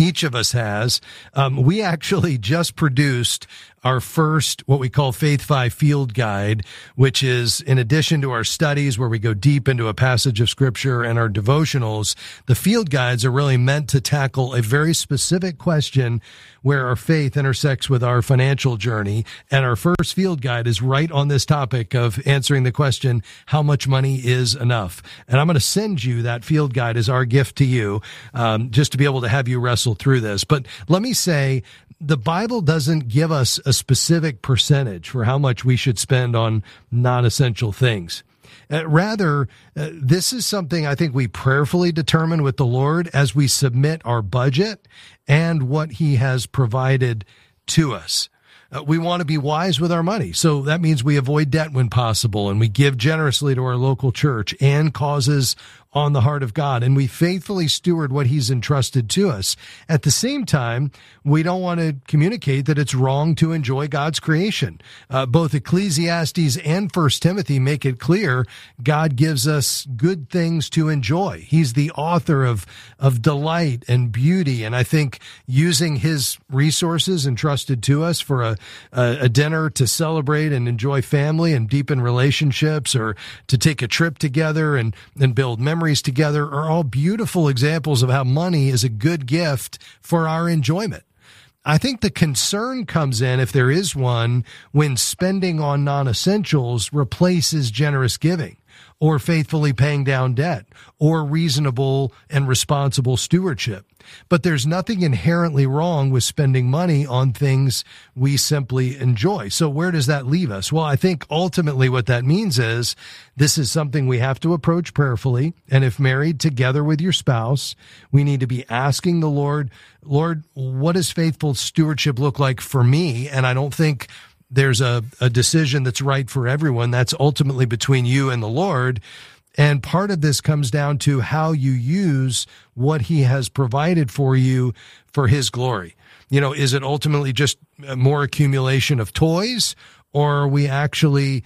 each of us has. We actually just produced our first, what we call Faith 5 Field Guide, which is in addition to our studies where we go deep into a passage of scripture and our devotionals, the field guides are really meant to tackle a very specific question where our faith intersects with our financial journey. And our first field guide is right on this topic of answering the question, how much money is enough? And I'm going to send you that field guide as our gift to you, just to be able to have you wrestle through this. But let me say, the Bible doesn't give us a specific percentage for how much we should spend on non-essential things. Rather, this is something I think we prayerfully determine with the Lord as we submit our budget and what he has provided to us. We want to be wise with our money. So that means we avoid debt when possible, and we give generously to our local church and causes on the heart of God, and we faithfully steward what he's entrusted to us. At the same time, we don't want to communicate that it's wrong to enjoy God's creation. Both Ecclesiastes and 1 Timothy make it clear God gives us good things to enjoy. He's the author of delight and beauty, and I think using his resources entrusted to us for a dinner to celebrate and enjoy family and deepen relationships, or to take a trip together and build memories together, are all beautiful examples of how money is a good gift for our enjoyment. I think the concern comes in, if there is one, when spending on non-essentials replaces generous giving, or faithfully paying down debt, or reasonable and responsible stewardship. But there's nothing inherently wrong with spending money on things we simply enjoy. So where does that leave us? Well, I think ultimately what that means is this is something we have to approach prayerfully. And if married, together with your spouse, we need to be asking the Lord, what does faithful stewardship look like for me? And I don't think there's a decision that's right for everyone. That's ultimately between you and the Lord. And part of this comes down to how you use what he has provided for you for his glory. Is it ultimately just more accumulation of toys, or are we actually,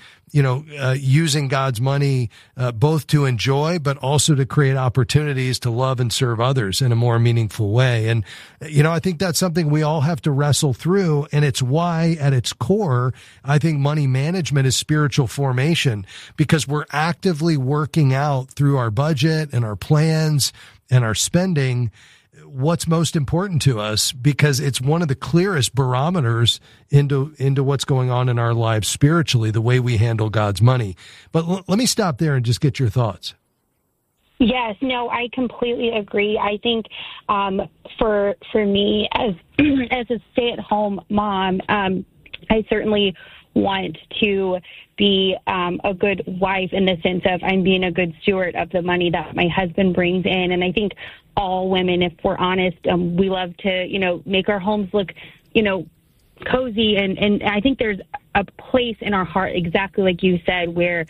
using God's money both to enjoy, but also to create opportunities to love and serve others in a more meaningful way? And, I think that's something we all have to wrestle through. And it's why, at its core, I think money management is spiritual formation, because we're actively working out through our budget and our plans and our spending what's most important to us, because it's one of the clearest barometers into what's going on in our lives spiritually, the way we handle God's money. But let me stop there and just get your thoughts. Yes, no, I completely agree. I think for me as a stay-at-home mom, I certainly want to be a good wife in the sense of I'm being a good steward of the money that my husband brings in. And I think all women, if we're honest, we love to, make our homes look, cozy. And I think there's a place in our heart, exactly like you said, where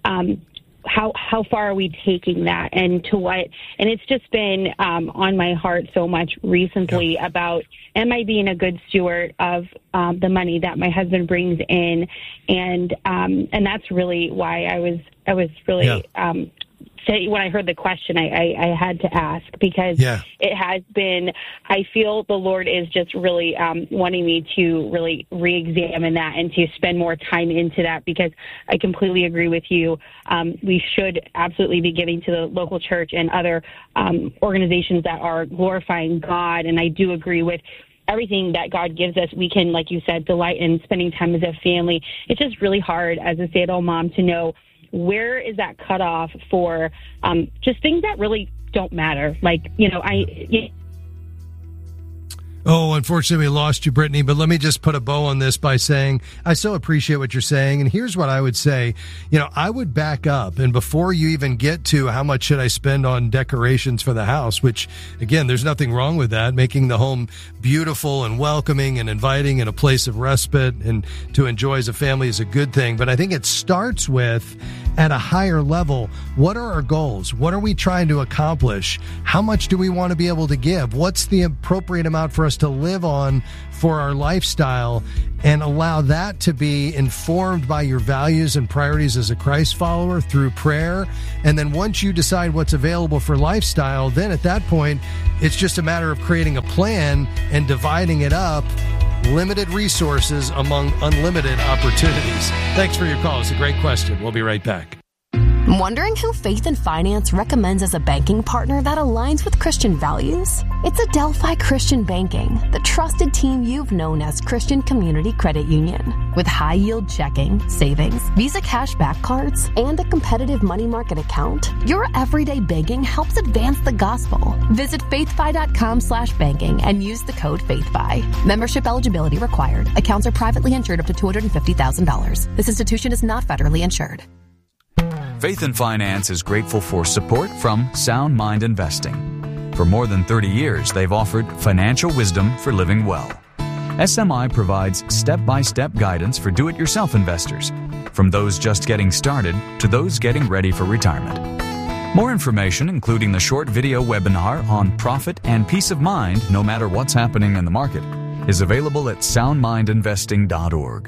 how far are we taking that and to what? And it's just been on my heart so much recently about, am I being a good steward of the money that my husband brings in? And that's really why I was really when I heard the question, I had to ask, because it has been, I feel the Lord is just really wanting me to really re-examine that and to spend more time into that, because I completely agree with you. We should absolutely be giving to the local church and other organizations that are glorifying God. And I do agree with everything that God gives us. We can, like you said, delight in spending time as a family. It's just really hard as a stay-at-home mom to know where is that cutoff for just things that really don't matter. Like, Oh, unfortunately, we lost you, Brittany, but let me just put a bow on this by saying I so appreciate what you're saying. And here's what I would say. I would back up. And before you even get to how much should I spend on decorations for the house, which, again, there's nothing wrong with that. Making the home beautiful and welcoming and inviting and a place of respite and to enjoy as a family is a good thing. But I think it starts with, at a higher level, what are our goals? What are we trying to accomplish? How much do we want to be able to give? What's the appropriate amount for us us to live on for our lifestyle, and allow that to be informed by your values and priorities as a Christ follower through prayer. And then once you decide what's available for lifestyle, then at that point, it's just a matter of creating a plan and dividing it up, limited resources among unlimited opportunities. Thanks for your call. It's a great question. We'll be right back. Wondering who Faith and Finance recommends as a banking partner that aligns with Christian values? It's Adelphi Christian Banking, the trusted team you've known as Christian Community Credit Union. With high-yield checking, savings, Visa cashback cards, and a competitive money market account, your everyday banking helps advance the gospel. Visit faithfi.com/banking and use the code FaithFi. Membership eligibility required. Accounts are privately insured up to $250,000. This institution is not federally insured. Faith and Finance is grateful for support from Sound Mind Investing. For more than 30 years, they've offered financial wisdom for living well. SMI provides step-by-step guidance for do-it-yourself investors, from those just getting started to those getting ready for retirement. More information, including the short video webinar on profit and peace of mind no matter what's happening in the market, is available at soundmindinvesting.org.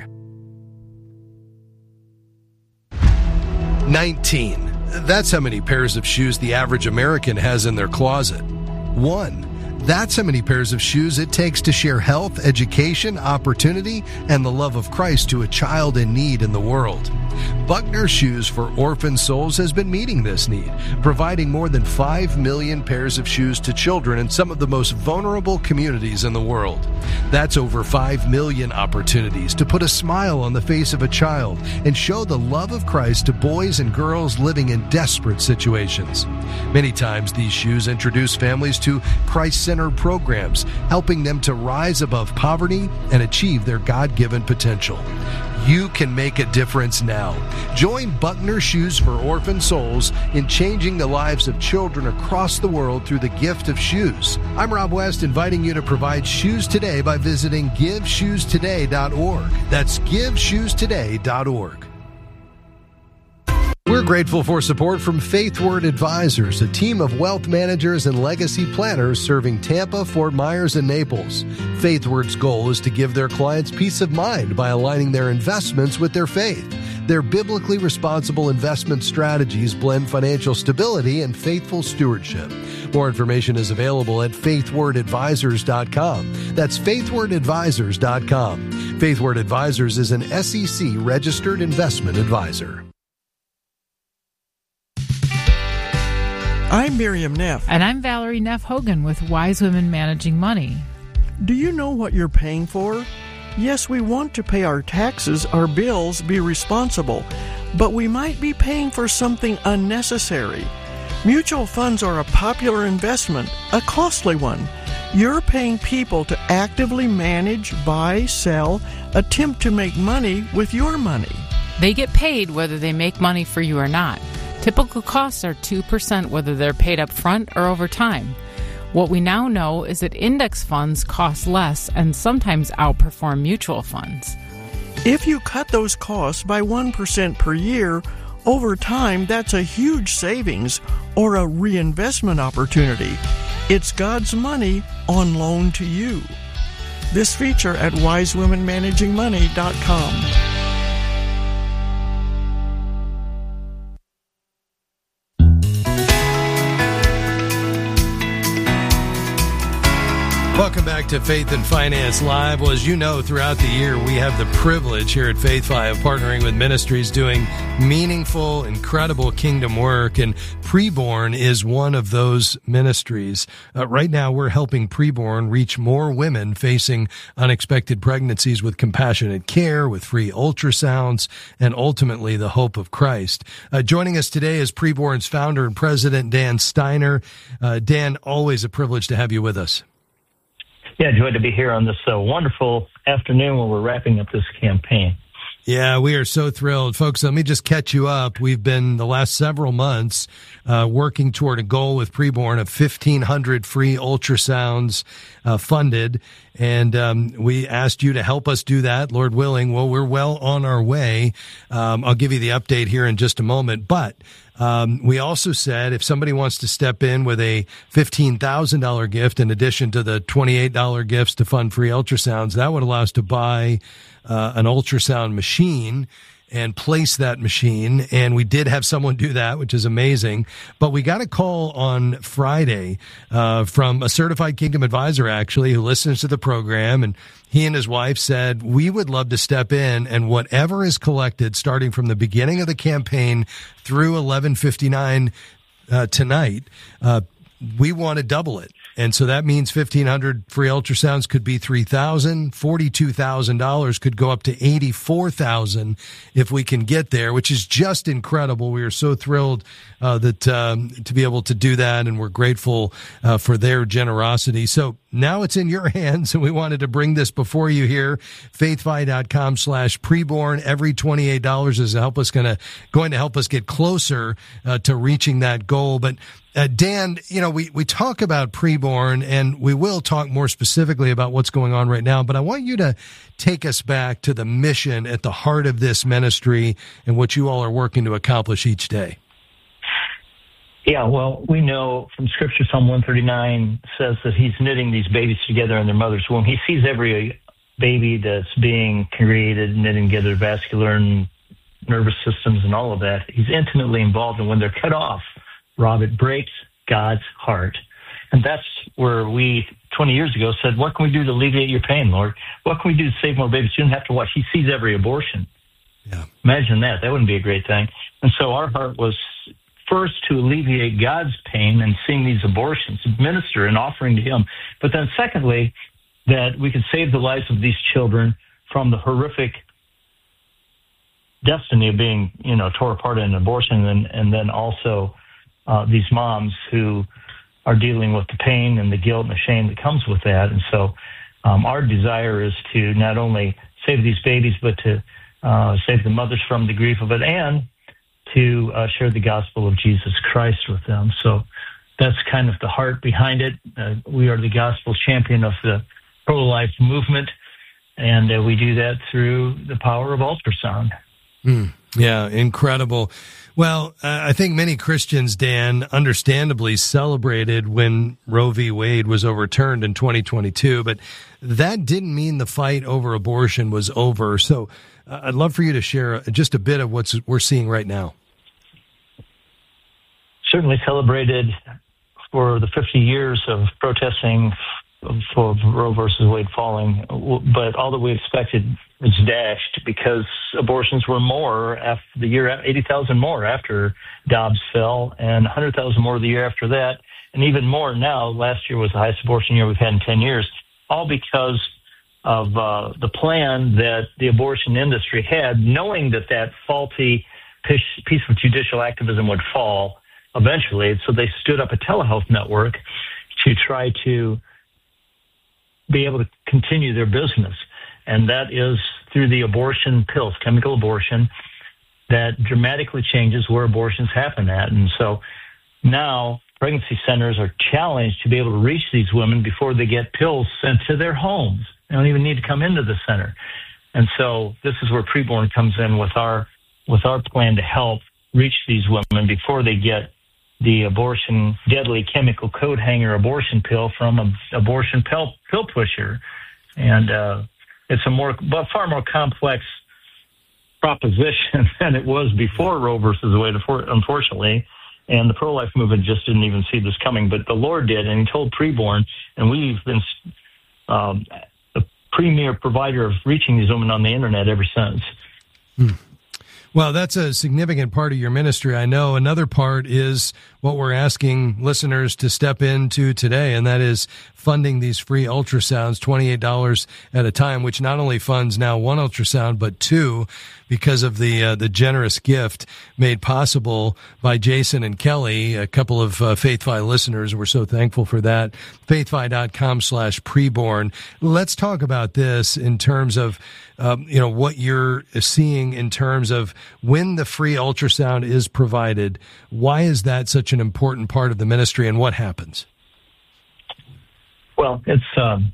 19. That's how many pairs of shoes the average American has in their closet. 1. That's how many pairs of shoes it takes to share health, education, opportunity, and the love of Christ to a child in need in the world. Buckner Shoes for Orphan Souls has been meeting this need, providing more than 5 million pairs of shoes to children in some of the most vulnerable communities in the world. That's over 5 million opportunities to put a smile on the face of a child and show the love of Christ to boys and girls living in desperate situations. Many times these shoes introduce families to Christ-centered programs, helping them to rise above poverty and achieve their God-given potential. You can make a difference now. Join Buckner Shoes for Orphan Souls in changing the lives of children across the world through the gift of shoes. I'm Rob West, inviting you to provide shoes today by visiting GiveShoesToday.org. That's GiveShoesToday.org. We're grateful for support from FaithWord Advisors, a team of wealth managers and legacy planners serving Tampa, Fort Myers, and Naples. FaithWord's goal is to give their clients peace of mind by aligning their investments with their faith. Their biblically responsible investment strategies blend financial stability and faithful stewardship. More information is available at faithwordadvisors.com. That's faithwordadvisors.com. FaithWord Advisors is an SEC-registered investment advisor. I'm Miriam Neff. And I'm Valerie Neff Hogan with Wise Women Managing Money. Do you know what you're paying for? Yes, we want to pay our taxes, our bills, be responsible, but we might be paying for something unnecessary. Mutual funds are a popular investment, a costly one. You're paying people to actively manage, buy, sell, attempt to make money with your money. They get paid whether they make money for you or not. Typical costs are 2% whether they're paid up front or over time. What we now know is that index funds cost less and sometimes outperform mutual funds. If you cut those costs by 1% per year, over time that's a huge savings or a reinvestment opportunity. It's God's money on loan to you. This feature at wisewomenmanagingmoney.com. Welcome back to Faith and Finance Live. Well, as you know, throughout the year, we have the privilege here at FaithFi of partnering with ministries doing meaningful, incredible kingdom work, and Preborn is one of those ministries. Right now, we're helping Preborn reach more women facing unexpected pregnancies with compassionate care, with free ultrasounds, and ultimately the hope of Christ. Joining us today is Preborn's founder and president, Dan Steiner. Dan, always a privilege to have you with us. Yeah, joy to be here on this wonderful afternoon when we're wrapping up this campaign. Yeah, we are so thrilled. Folks, let me just catch you up. We've been the last several months working toward a goal with Preborn of 1,500 free ultrasounds funded, and we asked you to help us do that, Lord willing. Well, we're well on our way. I'll give you the update here in just a moment, but We also said if somebody wants to step in with a $15,000 gift in addition to the $28 gifts to fund free ultrasounds, that would allow us to buy an ultrasound machine and place that machine. And we did have someone do that, which is amazing. But we got a call on Friday from a certified Kingdom advisor, actually, who listens to the program. And he and his wife said, we would love to step in, and whatever is collected starting from the beginning of the campaign through 11:59 tonight, we want to double it. And so that means 1,500 free ultrasounds could be $3,000, $42,000 could go up to $84,000 if we can get there, which is just incredible. We are so thrilled that to be able to do that, and we're grateful for their generosity. So now it's in your hands, and we wanted to bring this before you here. faithfi.com/preborn. Every $28 is going to help us get closer to reaching that goal. But Dan, we talk about preborn, and we will talk more specifically about what's going on right now, but I want you to take us back to the mission at the heart of this ministry and what you all are working to accomplish each day. Yeah, well, we know from Scripture, Psalm 139 says that he's knitting these babies together in their mother's womb. He sees every baby that's being created, knitting together, vascular and nervous systems and all of that. He's intimately involved, and when they're cut off, Rob, it breaks God's heart. And that's where we, 20 years ago, said, what can we do to alleviate your pain, Lord? What can we do to save more babies? You don't have to watch. He sees every abortion. Yeah. Imagine that. That wouldn't be a great thing. And so our heart was first to alleviate God's pain and seeing these abortions, minister and offering to him. But then secondly, that we could save the lives of these children from the horrific destiny of being, tore apart in an abortion, and then also these moms who are dealing with the pain and the guilt and the shame that comes with that. And so our desire is to not only save these babies, but to save the mothers from the grief of it, and to share the gospel of Jesus Christ with them. So that's kind of the heart behind it. We are the gospel champion of the pro-life movement, and we do that through the power of ultrasound. Yeah, incredible. Well, I think many Christians, Dan, understandably celebrated when Roe v. Wade was overturned in 2022, but that didn't mean the fight over abortion was over. So I'd love for you to share just a bit of what we're seeing right now. Certainly celebrated for the 50 years of protesting for Roe versus Wade falling, but all that we expected was dashed because abortions were more after the year, 80,000 more after Dobbs fell, and 100,000 more the year after that, and even more now. Last year was the highest abortion year we've had in 10 years, all because of the plan that the abortion industry had, knowing that that faulty piece of judicial activism would fall eventually. So they stood up a telehealth network to try to be able to continue their business. And that is through the abortion pills, chemical abortion, that dramatically changes where abortions happen at. And so now pregnancy centers are challenged to be able to reach these women before they get pills sent to their homes. They don't even need to come into the center. And so this is where Preborn comes in with our plan to help reach these women before they get the abortion deadly chemical coat hanger abortion pill from an abortion pill pusher. And it's a far more complex proposition than it was before Roe versus Wade, unfortunately. And the pro-life movement just didn't even see this coming, but the Lord did, and he told Preborn, and we've been the premier provider of reaching these women on the internet ever since. Well, that's a significant part of your ministry. I know another part is what we're asking listeners to step into today, and that is funding these free ultrasounds, $28 at a time, which not only funds now one ultrasound, but two, because of the generous gift made possible by Jason and Kelly, a couple of FaithFi listeners. We're so thankful for that. faithfi.com/preborn. Let's talk about this in terms of what you're seeing in terms of when the free ultrasound is provided. Why is that such an important part of the ministry, and what happens? Well, it's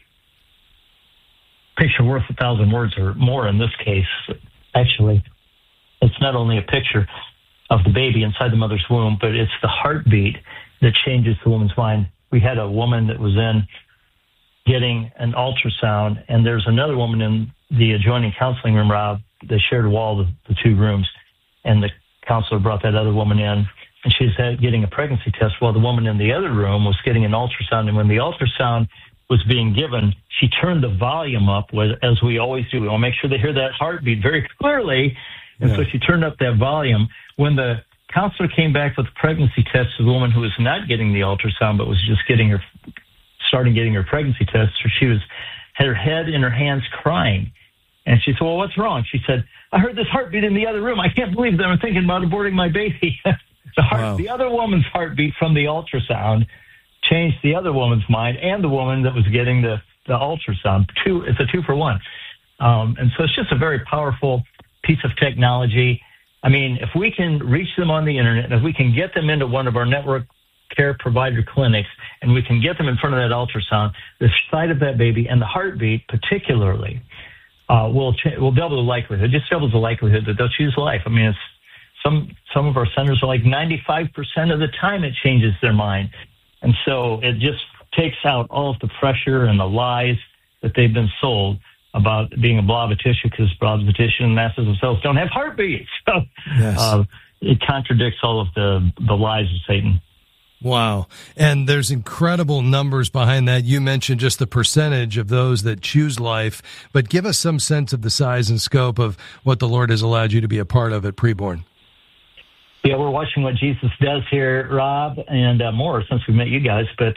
picture worth 1,000 words or more in this case. Actually, it's not only a picture. of the baby inside the mother's womb, but it's the heartbeat that changes the woman's mind. We had a woman that was in getting an ultrasound, and there's another woman in the adjoining counseling room, Rob. They shared a wall, the two rooms, and the counselor brought that other woman in, and she's getting a pregnancy test while the woman in the other room was getting an ultrasound. And when the ultrasound was being given, she turned the volume up, as we always do. We want to make sure they hear that heartbeat very clearly, and so she turned up that volume. When the counselor came back with the pregnancy test to the woman who was not getting the ultrasound but was just starting getting her pregnancy test, she had her head in her hands crying. And she said, well, what's wrong? She said, I heard this heartbeat in the other room. I can't believe that I'm thinking about aborting my baby. The other woman's heartbeat from the ultrasound changed the other woman's mind and the woman that was getting the ultrasound. It's a 2-for-1. And so it's just a very powerful piece of technology. I mean, if we can reach them on the internet, and if we can get them into one of our network care provider clinics, and we can get them in front of that ultrasound, the sight of that baby and the heartbeat particularly will double the likelihood. It just doubles the likelihood that they'll choose life. I mean, it's some of our centers are like 95% of the time it changes their mind. And so it just takes out all of the pressure and the lies that they've been sold about being a blob of tissue, because blobs of tissue and masses of cells don't have heartbeats. So it contradicts all of the lies of Satan. Wow. And there's incredible numbers behind that. You mentioned just the percentage of those that choose life, but give us some sense of the size and scope of what the Lord has allowed you to be a part of at Preborn. Yeah, we're watching what Jesus does here, Rob, and more since we met you guys, but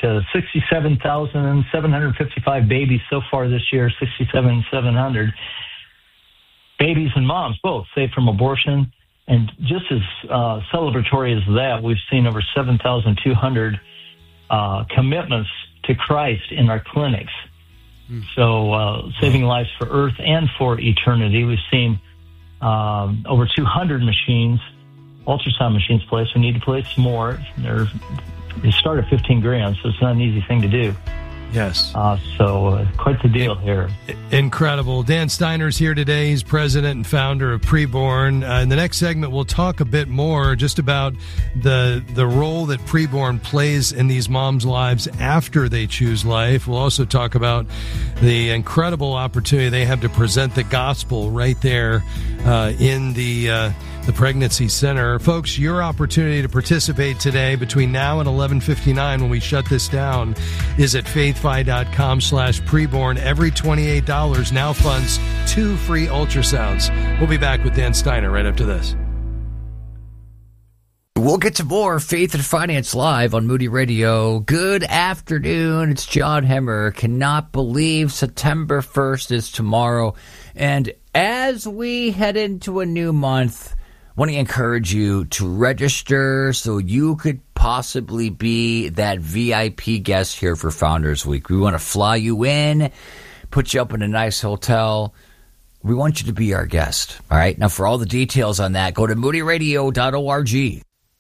67,755 babies so far this year, 67,700 babies and moms, both saved from abortion. And just as celebratory as that, we've seen over 7,200 commitments to Christ in our clinics. So saving lives for earth and for eternity. We've seen over 200 machines, ultrasound machines placed. We need to place more. They start at $15,000, so it's not an easy thing to do. Yes. So quite the deal here. Incredible. Dan Steiner's here today. He's president and founder of Preborn. In the next segment, we'll talk a bit more just about the role that Preborn plays in these moms' lives after they choose life. We'll also talk about the incredible opportunity they have to present the gospel right there in the pregnancy center. Folks, your opportunity to participate today between now and 11:59 when we shut this down is at faithfi.com/preborn. Every $28 now funds 2 free ultrasounds. We'll be back with Dan Steiner right after this. We'll get to more Faith and Finance Live on Moody Radio. Good afternoon. It's John Hemmer. Cannot believe September 1st is tomorrow. And as we head into a new month, I want to encourage you to register so you could possibly be that VIP guest here for Founders Week. We want to fly you in, put you up in a nice hotel. We want you to be our guest. All right. Now, for all the details on that, go to moodyradio.org.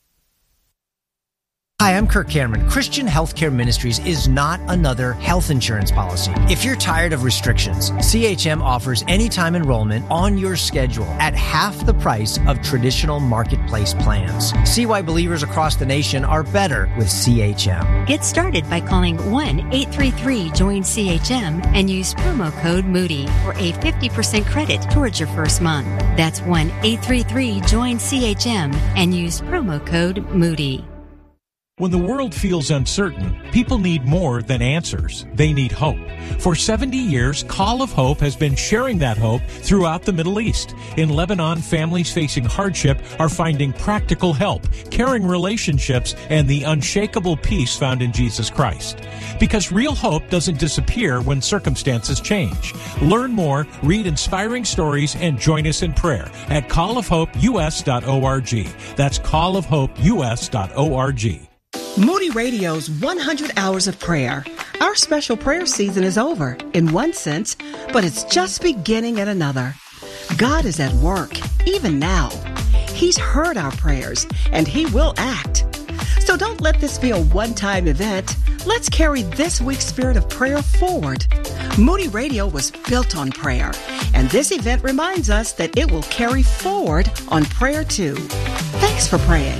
Hi, I'm Kirk Cameron. Christian Healthcare Ministries is not another health insurance policy. If you're tired of restrictions, CHM offers anytime enrollment on your schedule at half the price of traditional marketplace plans. See why believers across the nation are better with CHM. Get started by calling 1-833-JOIN-CHM and use promo code Moody for a 50% credit towards your first month. That's 1-833-JOIN-CHM and use promo code Moody. When the world feels uncertain, people need more than answers. They need hope. For 70 years, Call of Hope has been sharing that hope throughout the Middle East. In Lebanon, families facing hardship are finding practical help, caring relationships, and the unshakable peace found in Jesus Christ. Because real hope doesn't disappear when circumstances change. Learn more, read inspiring stories, and join us in prayer at callofhopeus.org. That's callofhopeus.org. Moody Radio's 100 Hours of Prayer. Our special prayer season is over, in one sense, but it's just beginning in another. God is at work, even now. He's heard our prayers, and He will act. So don't let this be a one-time event. Let's carry this week's spirit of prayer forward. Moody Radio was built on prayer, and this event reminds us that it will carry forward on prayer too. Thanks for praying.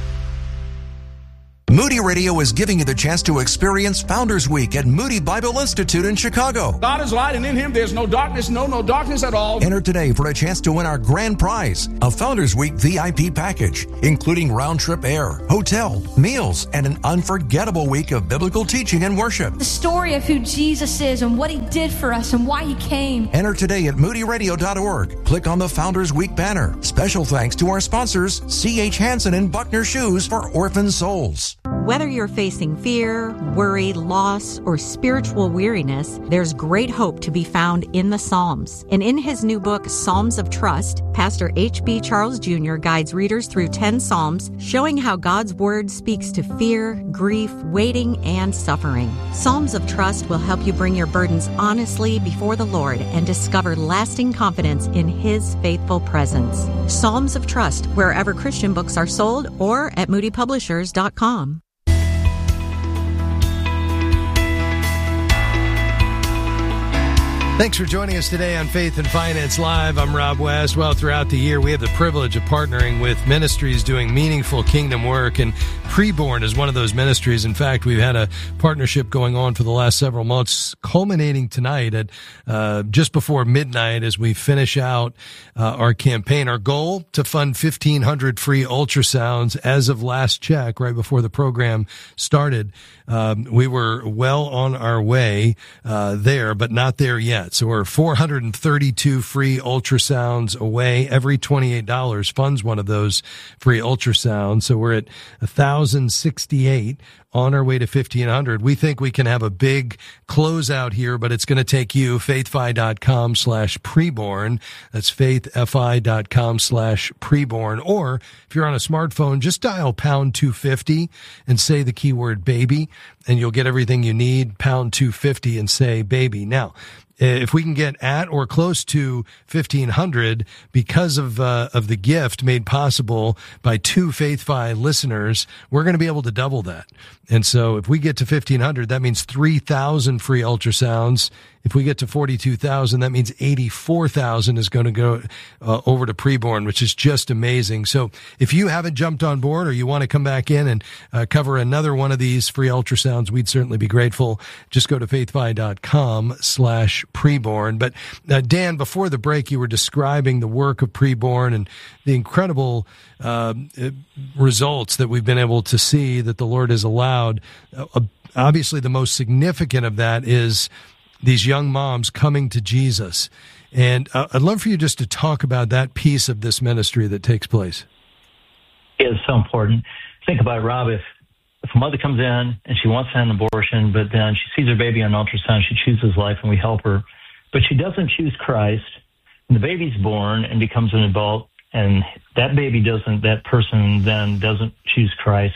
Moody Radio is giving you the chance to experience Founders Week at Moody Bible Institute in Chicago. God is light, and in Him there's no darkness, no darkness at all. Enter today for a chance to win our grand prize, a Founders Week VIP package, including round-trip air, hotel, meals, and an unforgettable week of biblical teaching and worship. The story of who Jesus is and what He did for us and why He came. Enter today at moodyradio.org. Click on the Founders Week banner. Special thanks to our sponsors, C.H. Hansen and Buckner Shoes for Orphan Souls. Whether you're facing fear, worry, loss, or spiritual weariness, there's great hope to be found in the Psalms. And in his new book, Psalms of Trust, Pastor H.B. Charles Jr. guides readers through 10 Psalms, showing how God's Word speaks to fear, grief, waiting, and suffering. Psalms of Trust will help you bring your burdens honestly before the Lord and discover lasting confidence in His faithful presence. Psalms of Trust, wherever Christian books are sold, or at moodypublishers.com. Thanks for joining us today on Faith and Finance Live. I'm Rob West. Well, throughout the year, we have the privilege of partnering with ministries doing meaningful kingdom work, and Preborn is one of those ministries. In fact, we've had a partnership going on for the last several months, culminating tonight at just before midnight as we finish out our campaign. Our goal, to fund 1,500 free ultrasounds as of last check, right before the program started. We were well on our way there, but not there yet. So we're 432 free ultrasounds away. Every $28 funds one of those free ultrasounds. So we're at 1,068 on our way to 1,500. We think we can have a big closeout here, but it's going to take you, faithfi.com/preborn. That's faithfi.com/preborn. Or if you're on a smartphone, just dial pound 250 and say the keyword baby, and you'll get everything you need, pound 250 and say baby. Now, if we can get at or close to 1,500 because of the gift made possible by 2 FaithFi listeners, we're going to be able to double that. And so if we get to 1,500, that means 3,000 free ultrasounds. If we get to 42,000, that means 84,000 is going to go over to Preborn, which is just amazing. So if you haven't jumped on board or you want to come back in and cover another one of these free ultrasounds, we'd certainly be grateful. Just go to faithfi.com/preborn. But Dan, before the break, you were describing the work of Preborn and the incredible results that we've been able to see that the Lord has allowed. Obviously, the most significant of that is these young moms coming to Jesus. And I'd love for you just to talk about that piece of this ministry that takes place. It's so important. Think about it, Rob. If a mother comes in and she wants to have an abortion, but then she sees her baby on ultrasound, she chooses life and we help her, but she doesn't choose Christ, and the baby's born and becomes an adult, and that person then doesn't choose Christ.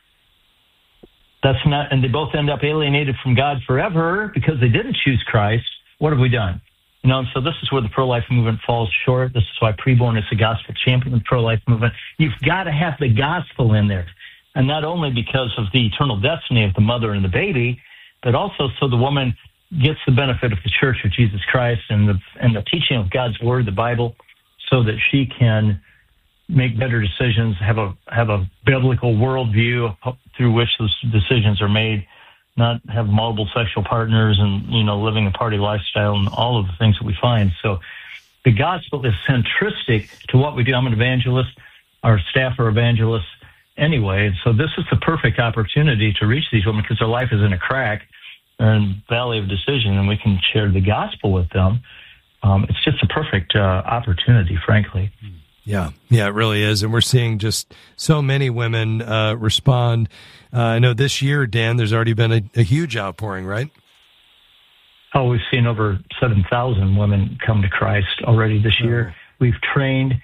That's not, and they both end up alienated from God forever because they didn't choose Christ. What have we done? So this is where the pro-life movement falls short. This is why Preborn is the gospel champion of the pro-life movement. You've got to have the gospel in there. And not only because of the eternal destiny of the mother and the baby, but also so the woman gets the benefit of the church of Jesus Christ and the teaching of God's word, the Bible, so that she can make better decisions, have a biblical worldview through which those decisions are made, not have multiple sexual partners and, living a party lifestyle and all of the things that we find. So the gospel is centristic to what we do. I'm an evangelist. Our staff are evangelists anyway. So this is the perfect opportunity to reach these women because their life is in a crack. They're in the valley of decision, and we can share the gospel with them. It's just a perfect opportunity, frankly. Yeah, it really is. And we're seeing just so many women respond. I know this year, Dan, there's already been a huge outpouring, right? Oh, we've seen over 7,000 women come to Christ already this year. We've trained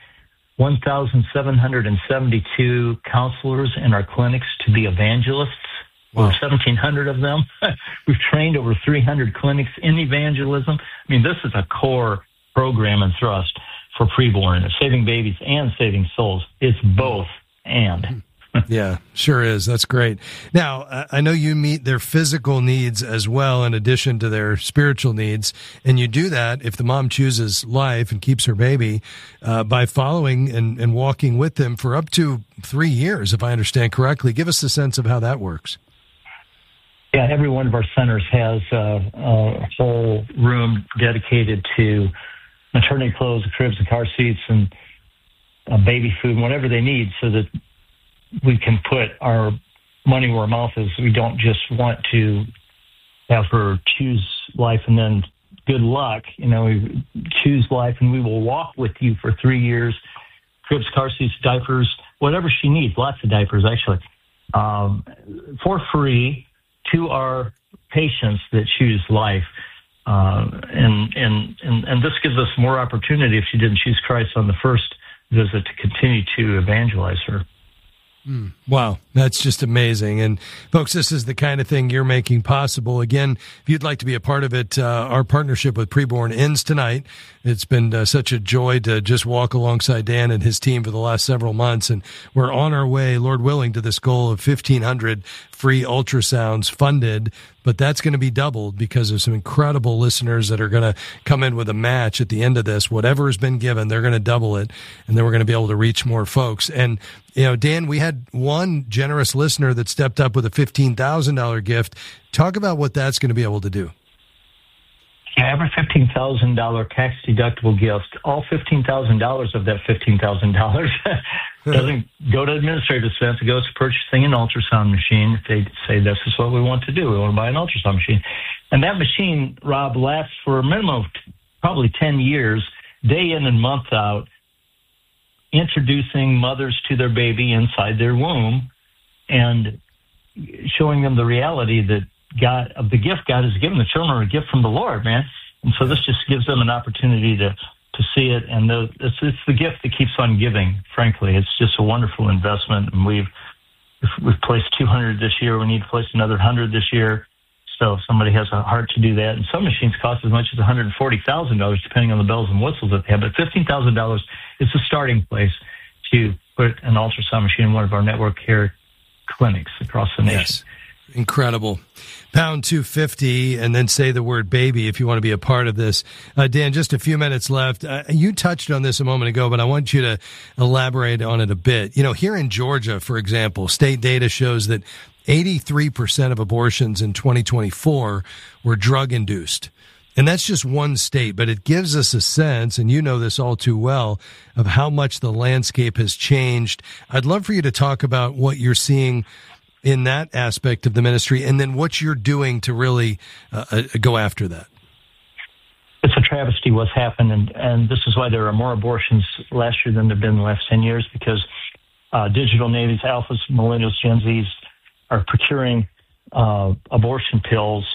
1,772 counselors in our clinics to be evangelists. Wow. Over 1,700 of them. We've trained over 300 clinics in evangelism. I mean, this is a core program and thrust for Preborn. It's saving babies and saving souls. It's both and. Yeah, sure is. That's great. Now, I know you meet their physical needs as well in addition to their spiritual needs, and you do that if the mom chooses life and keeps her baby by following and walking with them for up to 3 years, if I understand correctly. Give us a sense of how that works. Yeah, every one of our centers has a whole room dedicated to maternity clothes, cribs, and car seats, and baby food, whatever they need, so that we can put our money where our mouth is. We don't just want to have her choose life and then good luck. We choose life, and we will walk with you for 3 years. Cribs, car seats, diapers, whatever she needs. Lots of diapers, actually, for free to our patients that choose life. And this gives us more opportunity, if she didn't choose Christ on the first visit, to continue to evangelize her. Wow, that's just amazing. And folks, this is the kind of thing you're making possible. Again, if you'd like to be a part of it, our partnership with Preborn ends tonight. It's been such a joy to just walk alongside Dan and his team for the last several months. And we're on our way, Lord willing, to this goal of 1,500 free ultrasounds funded. But that's going to be doubled because of some incredible listeners that are going to come in with a match at the end of this. Whatever has been given, they're going to double it. And then we're going to be able to reach more folks. And, Dan, we had one generous listener that stepped up with a $15,000 gift. Talk about what that's going to be able to do. Yeah, every $15,000 tax-deductible gift, all $15,000 of that $15,000 doesn't go to administrative expense. It goes to purchasing an ultrasound machine. If they say, this is what we want to do, we want to buy an ultrasound machine. And that machine, Rob, lasts for a minimum of probably 10 years, day in and month out, introducing mothers to their baby inside their womb and showing them the reality that God, of the gift God has given the children, are a gift from the Lord, man. And so this just gives them an opportunity to see it. And it's the gift that keeps on giving, frankly. It's just a wonderful investment. And we've placed 200 this year. We need to place another 100 this year. So if somebody has a heart to do that, and some machines cost as much as $140,000, depending on the bells and whistles that they have. But $15,000 is the starting place to put an ultrasound machine in one of our network care clinics across the nation. Yes. Incredible. Pound 250 and then say the word baby if you want to be a part of this. Dan, just a few minutes left. You touched on this a moment ago, but I want you to elaborate on it a bit. Here in Georgia, for example, state data shows that 83% of abortions in 2024 were drug-induced. And that's just one state, but it gives us a sense, and you know this all too well, of how much the landscape has changed. I'd love for you to talk about what you're seeing in that aspect of the ministry, and then what you're doing to really go after that. It's a travesty what's happened, and this is why there are more abortions last year than there have been in the last 10 years, because digital natives, alphas, millennials, Gen Zs are procuring abortion pills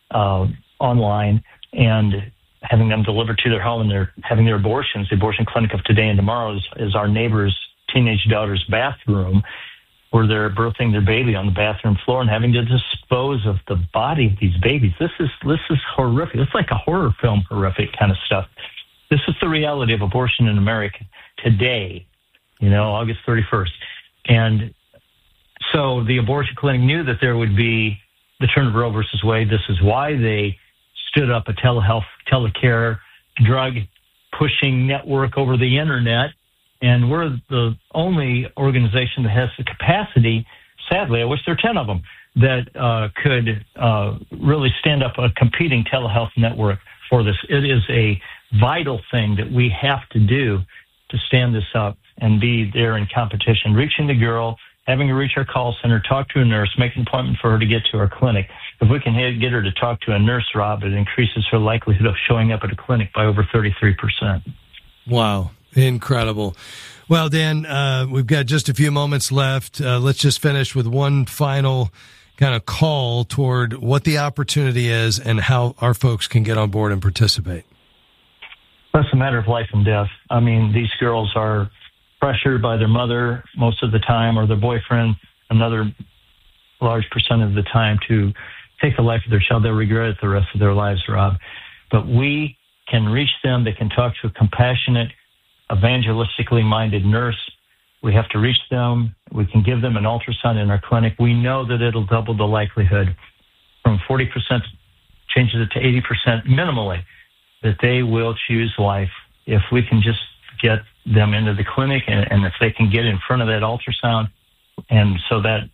online and having them delivered to their home, and they're having their abortions. The abortion clinic of today and tomorrow is our neighbor's teenage daughter's bathroom, where they're birthing their baby on the bathroom floor and having to dispose of the body of these babies. This is horrific. It's like a horror film, horrific kind of stuff. This is the reality of abortion in America today, August 31st. And so the abortion clinic knew that there would be the turn of Roe versus Wade. This is why they stood up a telehealth, telecare, drug-pushing network over the internet. And we're the only organization that has the capacity, sadly, I wish there were 10 of them, that could really stand up a competing telehealth network for this. It is a vital thing that we have to do to stand this up and be there in competition, reaching the girl, having her reach our call center, talk to a nurse, make an appointment for her to get to our clinic. If we can get her to talk to a nurse, Rob, it increases her likelihood of showing up at a clinic by over 33%. Wow. Incredible. Well, Dan, we've got just a few moments left. Let's just finish with one final kind of call toward what the opportunity is and how our folks can get on board and participate. That's a matter of life and death. I mean, these girls are pressured by their mother most of the time, or their boyfriend another large percent of the time, to take the life of their child. They'll regret it the rest of their lives, Rob. But we can reach them. They can talk to a compassionate, evangelistically minded nurse We have to reach them. We can give them an ultrasound in our clinic. We know that it'll double the likelihood from 40%, changes it to 80% minimally, that they will choose life if we can just get them into the clinic and if they can get in front of that ultrasound. And so that,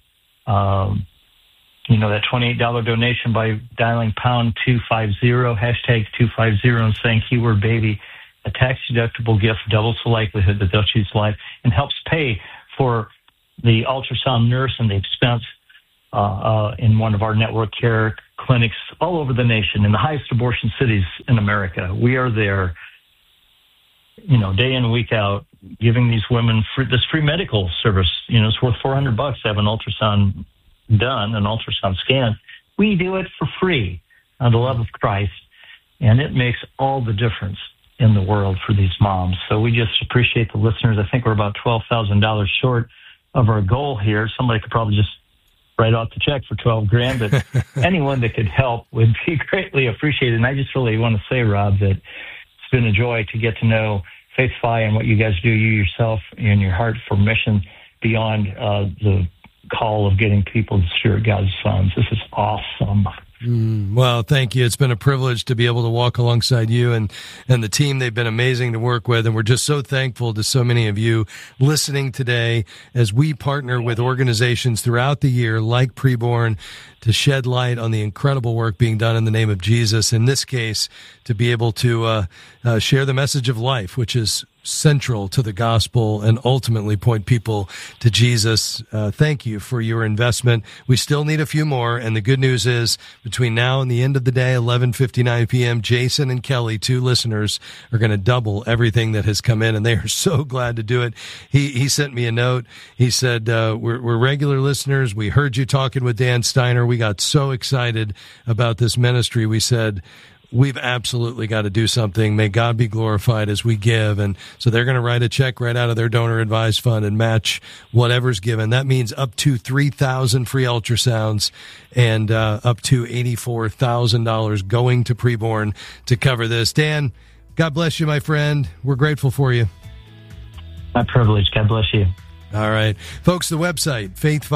that $28 donation by dialing pound 250, hashtag 250, and saying keyword baby, a tax-deductible gift doubles the likelihood that they'll choose life and helps pay for the ultrasound nurse and the expense in one of our network care clinics all over the nation in the highest abortion cities in America. We are there, day in, week out, giving these women this free medical service. It's worth $400 to have an ultrasound done, an ultrasound scan. We do it for free on the love of Christ, and it makes all the difference in the world for these moms. So we just appreciate the listeners. I think we're about $12,000 short of our goal here. Somebody could probably just write out the check for $12,000, but anyone that could help would be greatly appreciated. And I just really want to say, Rob, that it's been a joy to get to know Faith Fi and what you guys do, you yourself and your heart for mission beyond the call of getting people to steward God's sons. This is awesome. Well, thank you. It's been a privilege to be able to walk alongside you and the team. They've been amazing to work with, and we're just so thankful to so many of you listening today as we partner with organizations throughout the year like Preborn to shed light on the incredible work being done in the name of Jesus. In this case, to be able to share the message of life, which is central to the gospel and ultimately point people to Jesus. Thank you for your investment. We still need a few more, and the good news is between now and the end of the day, 11:59 p.m., Jason and Kelly, 2 listeners, are going to double everything that has come in, and they are so glad to do it. He sent me a note. He said, we're regular listeners. We heard you talking with Dan Steiner. We got so excited about this ministry. We said, we've absolutely got to do something. May God be glorified as we give. And so they're going to write a check right out of their donor advised fund and match whatever's given. That means up to 3,000 free ultrasounds and up to $84,000 going to Preborn to cover this. Dan, God bless you, my friend. We're grateful for you. My privilege. God bless you. All right. Folks, the website,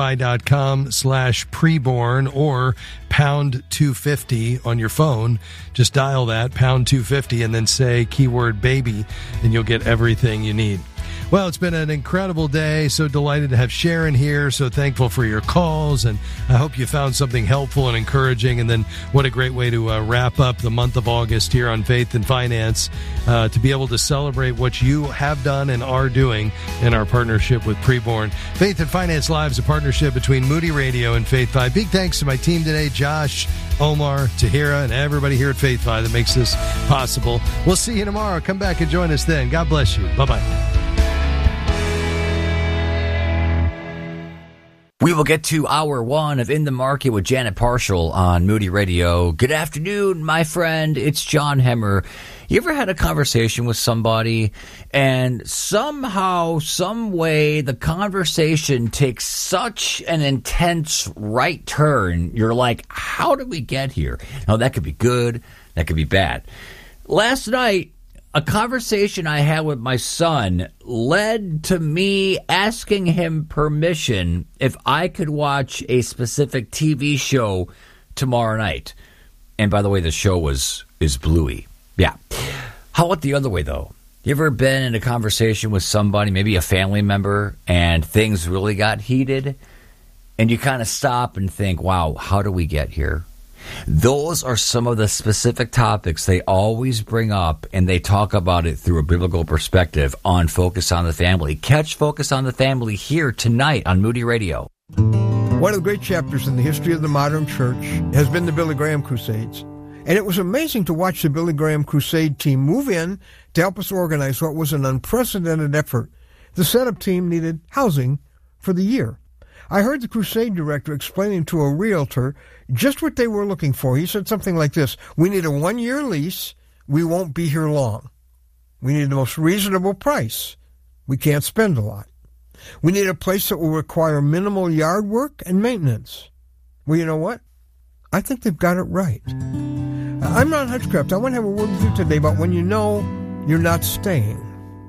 faithfi.com/preborn or pound 250 on your phone. Just dial that, pound 250, and then say keyword baby, and you'll get everything you need. Well, it's been an incredible day. So delighted to have Sharon here. So thankful for your calls, and I hope you found something helpful and encouraging. And then what a great way to wrap up the month of August here on Faith and Finance, to be able to celebrate what you have done and are doing in our partnership with Preborn. Faith and Finance Live is a partnership between Moody Radio and Faith Fi. Big thanks to my team today, Josh, Omar, Tahira, and everybody here at Faith Fi that makes this possible. We'll see you tomorrow. Come back and join us then. God bless you. Bye-bye. We will get to hour 1 of In the Market with Janet Parshall on Moody Radio. Good afternoon, my friend. It's John Hemmer. You ever had a conversation with somebody and somehow, some way, the conversation takes such an intense right turn? You're like, how did we get here? Now, that could be good. That could be bad. Last night, a conversation I had with my son led to me asking him permission if I could watch a specific TV show tomorrow night. And by the way, the show is Bluey. Yeah. How about the other way, though? You ever been in a conversation with somebody, maybe a family member, and things really got heated? And you kind of stop and think, wow, how do we get here? Those are some of the specific topics they always bring up, and they talk about it through a biblical perspective on Focus on the Family. Catch Focus on the Family here tonight on Moody Radio. One of the great chapters in the history of the modern church has been the Billy Graham Crusades. And it was amazing to watch the Billy Graham Crusade team move in to help us organize what was an unprecedented effort. The setup team needed housing for the year. I heard the crusade director explaining to a realtor just what they were looking for. He said something like this: we need a 1-year lease. We won't be here long. We need the most reasonable price. We can't spend a lot. We need a place that will require minimal yard work and maintenance. Well, you know what? I think they've got it right. I'm Ron Hutchcraft. I want to have a word with you today about when you know you're not staying.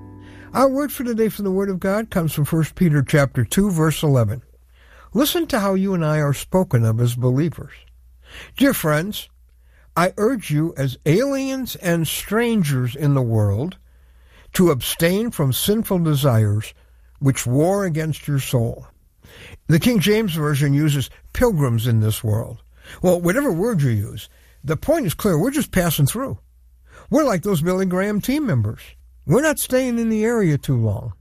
Our word for today from the Word of God comes from 1 Peter chapter 2, verse 11. Listen to how you and I are spoken of as believers. Dear friends, I urge you as aliens and strangers in the world to abstain from sinful desires which war against your soul. The King James Version uses pilgrims in this world. Well, whatever word you use, the point is clear. We're just passing through. We're like those Billy Graham team members. We're not staying in the area too long.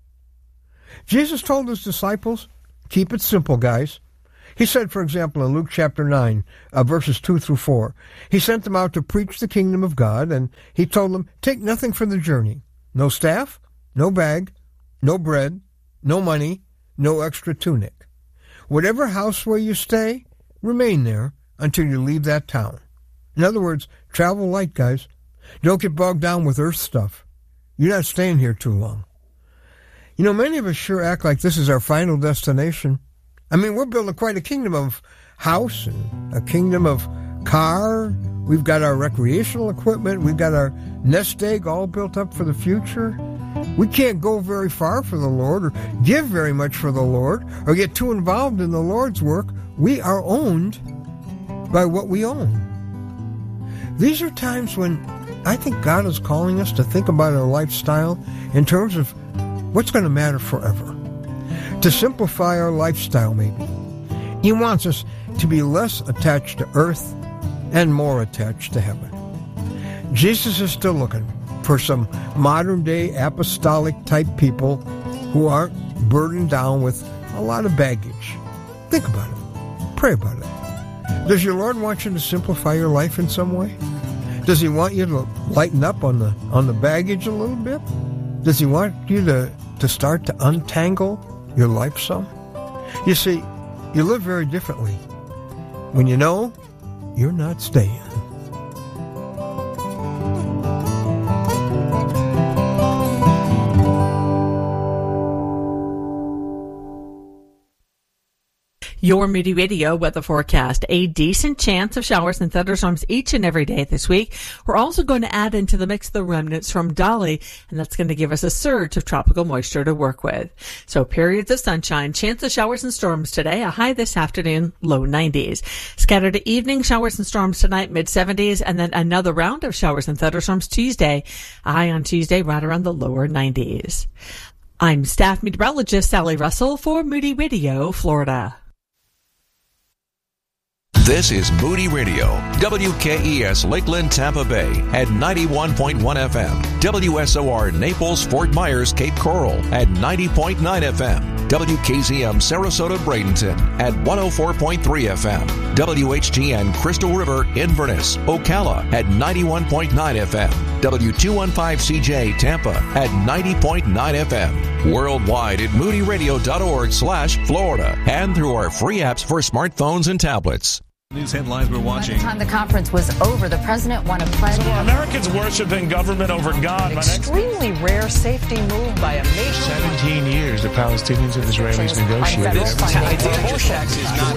Jesus told his disciples, keep it simple, guys. He said, for example, in Luke chapter 9, verses 2 through 4, he sent them out to preach the kingdom of God, and he told them, take nothing for the journey. No staff, no bag, no bread, no money, no extra tunic. Whatever house where you stay, remain there until you leave that town. In other words, travel light, guys. Don't get bogged down with earth stuff. You're not staying here too long. You know, many of us sure act like this is our final destination. I mean, we're building quite a kingdom of house and a kingdom of car. We've got our recreational equipment. We've got our nest egg all built up for the future. We can't go very far for the Lord or give very much for the Lord or get too involved in the Lord's work. We are owned by what we own. These are times when I think God is calling us to think about our lifestyle in terms of what's going to matter forever. To simplify our lifestyle, maybe. He wants us to be less attached to earth and more attached to heaven. Jesus is still looking for some modern-day apostolic-type people who aren't burdened down with a lot of baggage. Think about it. Pray about it. Does your Lord want you to simplify your life in some way? Does he want you to lighten up on the baggage a little bit? Does he want you to start to untangle your life some? You see, you live very differently when you know you're not staying. Your Moody Radio weather forecast. A decent chance of showers and thunderstorms each and every day this week. We're also going to add into the mix the remnants from Dolly, and that's going to give us a surge of tropical moisture to work with. So periods of sunshine, chance of showers and storms today, a high this afternoon, low 90s. Scattered evening showers and storms tonight, mid 70s, and then another round of showers and thunderstorms Tuesday, a high on Tuesday right around the lower 90s. I'm staff meteorologist Sally Russell for Moody Radio, Florida. This is Moody Radio, WKES Lakeland, Tampa Bay at 91.1 FM, WSOR Naples, Fort Myers, Cape Coral at 90.9 FM, WKZM Sarasota, Bradenton at 104.3 FM, WHTN Crystal River, Inverness, Ocala at 91.9 FM, W215CJ Tampa at 90.9 FM, worldwide at moodyradio.org/Florida and through our free apps for smartphones and tablets. News headlines we're watching. By the time the conference was over, the president won a pledge. So Americans worshiping government over God. An extremely rare safety move by a nation. 17 years the Palestinians and Israelis negotiated. This idea of tax is not.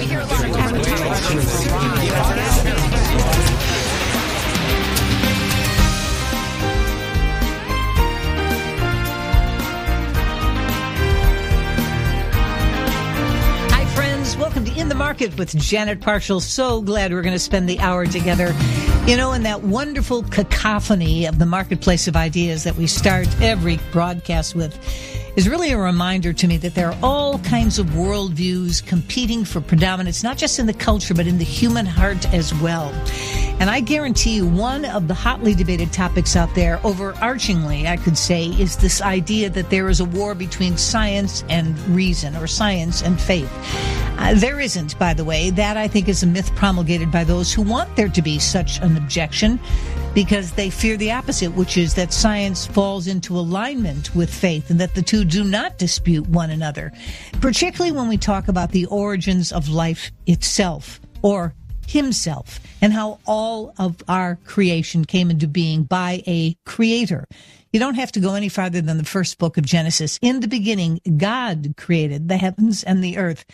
Welcome to In the Market with Janet Parshall. So glad we're going to spend the hour together. You know, in that wonderful cacophony of the marketplace of ideas that we start every broadcast with is really a reminder to me that there are all kinds of worldviews competing for predominance, not just in the culture, but in the human heart as well. And I guarantee you one of the hotly debated topics out there, overarchingly, I could say, is this idea that there is a war between science and reason, or science and faith. There isn't, by the way. That, I think, is a myth promulgated by those who want there to be such an objection, because they fear the opposite, which is that science falls into alignment with faith and that the two do not dispute one another, particularly when we talk about the origins of life itself, or himself, and how all of our creation came into being by a creator. You don't have to go any farther than the first book of Genesis. In the beginning, God created the heavens and the earth.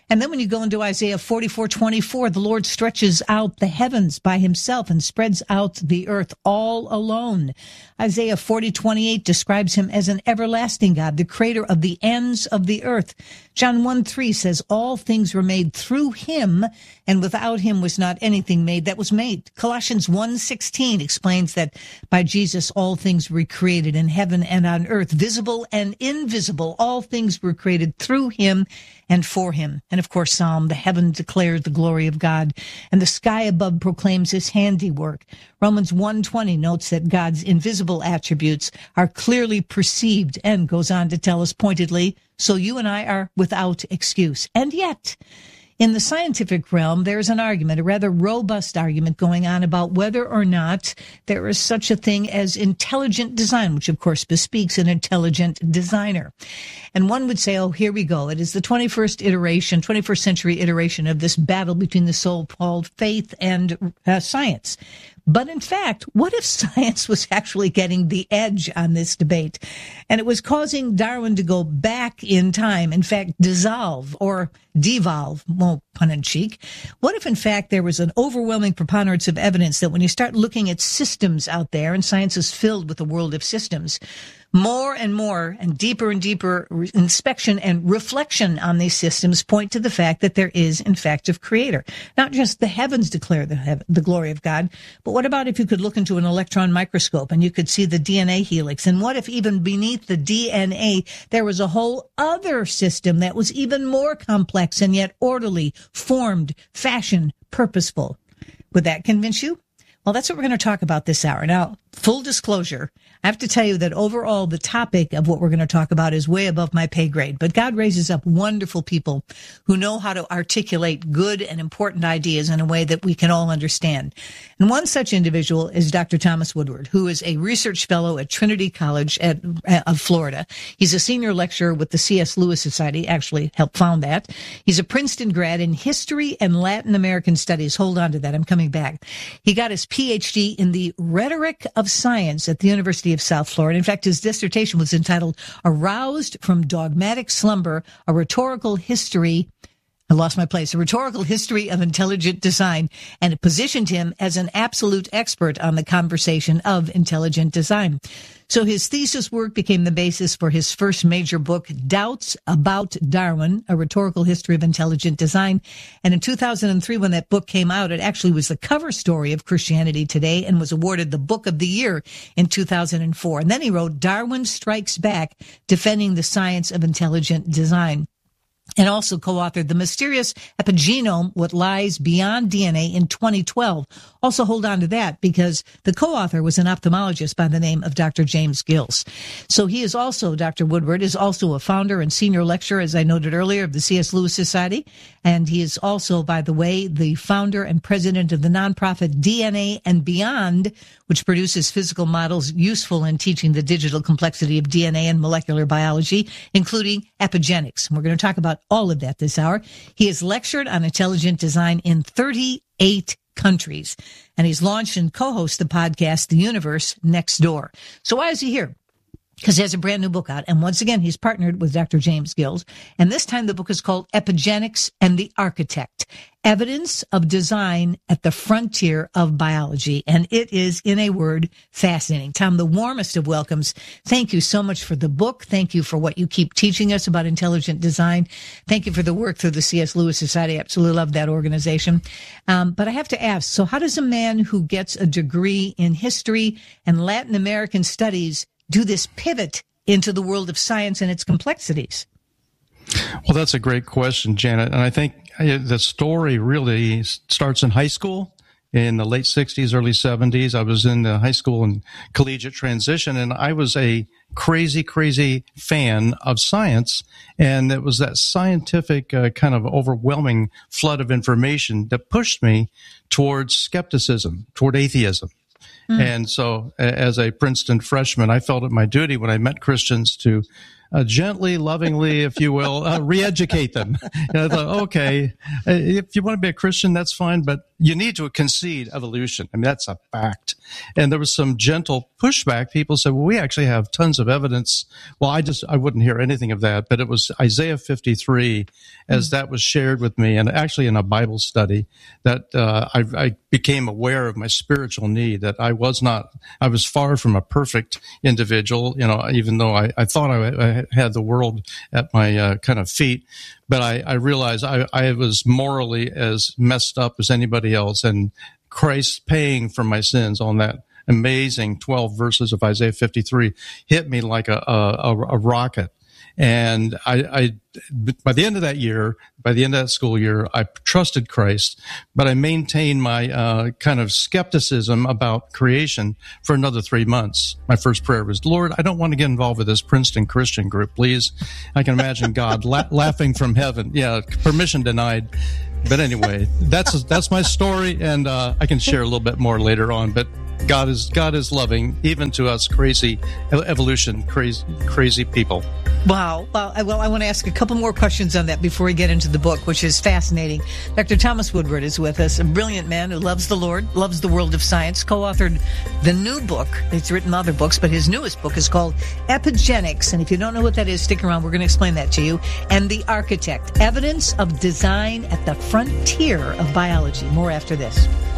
And then when you go into Isaiah 44:24, the Lord stretches out the heavens by himself and spreads out the earth all alone. Isaiah 40:28 describes him as an everlasting God, the creator of the ends of the earth. John 1:3 says, all things were made through him, and without him was not anything made that was made. Colossians 1:16 explains that by Jesus all things were created in heaven and on earth, visible and invisible. All things were created through him and for him. And of course, Psalm, the heaven declares the glory of God, and the sky above proclaims his handiwork. Romans 1:20 notes that God's invisible attributes are clearly perceived and goes on to tell us pointedly, so you and I are without excuse. And yet, in the scientific realm, there's an argument, a rather robust argument going on about whether or not there is such a thing as intelligent design, which of course bespeaks an intelligent designer. And one would say, oh, here we go. It is the 21st century iteration of this battle between the so-called faith and science. But in fact, what if science was actually getting the edge on this debate? And it was causing Darwin to go back in time, in fact, dissolve or devolve, well, pun and cheek. What if, in fact, there was an overwhelming preponderance of evidence that when you start looking at systems out there, and science is filled with a world of systems, more and deeper inspection and reflection on these systems point to the fact that there is, in fact, a creator. Not just the heavens declare the glory of God, but what about if you could look into an electron microscope and you could see the DNA helix? And what if even beneath the DNA, there was a whole other system that was even more complex and yet orderly, formed, fashioned, purposeful? Would that convince you? Well, that's what we're going to talk about this hour. Now, full disclosure, I have to tell you that overall the topic of what we're going to talk about is way above my pay grade. But God raises up wonderful people who know how to articulate good and important ideas in a way that we can all understand. And one such individual is Dr. Thomas Woodward, who is a research fellow at Trinity College of Florida. He's a senior lecturer with the C.S. Lewis Society, actually helped found that. He's a Princeton grad in history and Latin American studies. Hold on to that. I'm coming back. He got his PhD in the rhetoric of science at the University of South Florida. In fact, his dissertation was entitled Aroused from Dogmatic Slumber, a Rhetorical History of Intelligent Design, and it positioned him as an absolute expert on the conversation of intelligent design. So his thesis work became the basis for his first major book, Doubts About Darwin, A Rhetorical History of Intelligent Design. And in 2003, when that book came out, it actually was the cover story of Christianity Today and was awarded the Book of the Year in 2004. And then he wrote Darwin Strikes Back, Defending the Science of Intelligent Design, and also co-authored The Mysterious Epigenome, What Lies Beyond DNA in 2012. Also hold on to that because the co-author was an ophthalmologist by the name of Dr. James Gills. So he is also, Dr. Woodward is also a founder and senior lecturer, as I noted earlier, of the C.S. Lewis Society. And he is also, by the way, the founder and president of the nonprofit DNA and Beyond, which produces physical models useful in teaching the digital complexity of DNA and molecular biology, including epigenetics. And we're going to talk about all of that this hour. He has lectured on intelligent design in 38 countries, and he's launched and co-hosts the podcast, The Universe Next Door. So why is he here? Because he has a brand new book out. And once again, he's partnered with Dr. James Gills. And this time the book is called Epigenetics and the Architect, Evidence of Design at the Frontier of Biology. And it is, in a word, fascinating. Tom, the warmest of welcomes. Thank you so much for the book. Thank you for what you keep teaching us about intelligent design. Thank you for the work through the C.S. Lewis Society. I absolutely love that organization. But I have to ask, so how does a man who gets a degree in history and Latin American studies do this pivot into the world of science and its complexities? Well, that's a great question, Janet. And I think the story really starts in high school in the late 60s, early 70s. I was in the high school and collegiate transition, and I was a crazy fan of science. And it was that scientific kind of overwhelming flood of information that pushed me towards skepticism, toward atheism. And so as a Princeton freshman, I felt it my duty when I met Christians to gently, lovingly, if you will, re-educate them. And I thought, okay, if you want to be a Christian, that's fine, but you need to concede evolution. I mean, that's a fact. And there was some gentle pushback. People said, well, we actually have tons of evidence. Well, I wouldn't hear anything of that, but it was Isaiah 53 as that was shared with me, and actually in a Bible study, that I became aware of my spiritual need, that I was far from a perfect individual, even though I thought I had the world at my kind of feet. But I realized I was morally as messed up as anybody else, and Christ paying for my sins on that amazing 12 verses of Isaiah 53 hit me like a rocket. And I by the end of that school year, I trusted Christ, but I maintained my kind of skepticism about creation for another 3 months. My first prayer was, Lord, I don't want to get involved with this Princeton Christian group, please. I can imagine God laughing from heaven. Yeah, permission denied. But anyway, that's my story, and I can share a little bit more later on. But God is loving, even to us crazy people. Wow. Well, I want to ask a couple more questions on that before we get into the book, which is fascinating. Dr. Thomas Woodward is with us, a brilliant man who loves the Lord, loves the world of science, co-authored the new book. He's written other books, but his newest book is called Epigenics. And if you don't know what that is, stick around. We're going to explain that to you. And The Architect, Evidence of Design at the Frontier of Biology. More after this.